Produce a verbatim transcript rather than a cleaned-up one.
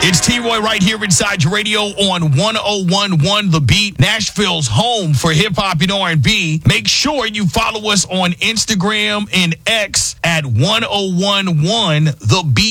It's T-Roy right here inside your radio on one oh one point one The Beat, Nashville's home for hip-hop and R and B. Make sure you follow us on Instagram and X at one oh one point one The Beat.